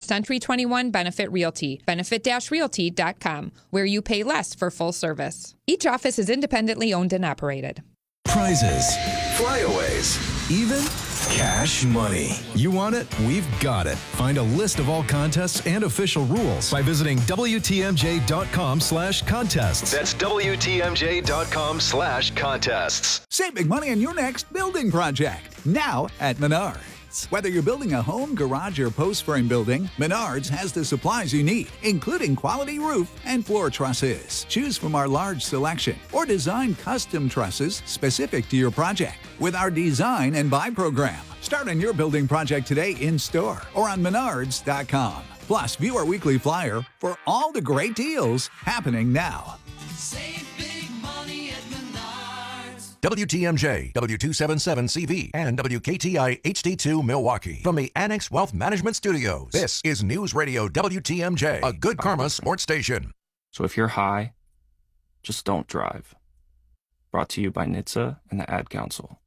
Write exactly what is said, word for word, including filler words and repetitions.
Century twenty-one Benefit Realty, benefit realty dot com, where you pay less for full service. Each office is independently owned and operated. Prizes, flyaways, even cash money. You want it? We've got it. Find a list of all contests and official rules by visiting W T M J dot com slash contests. That's W T M J dot com slash contests. Save big money on your next building project, now at Menards. Whether you're building a home, garage, or post frame building, Menards has the supplies you need, including quality roof and floor trusses. Choose from our large selection or design custom trusses specific to your project with our design and buy program. Start on your building project today in store or on menards dot com. Plus, view our weekly flyer for all the great deals happening now. Save big money at Menards. W T M J, W two seventy-seven C V, and W K T I H D two Milwaukee. From the Annex Wealth Management Studios, this is News Radio W T M J, a good karma sports station. So if you're high, just don't drive. Brought to you by N H T S A and the Ad Council.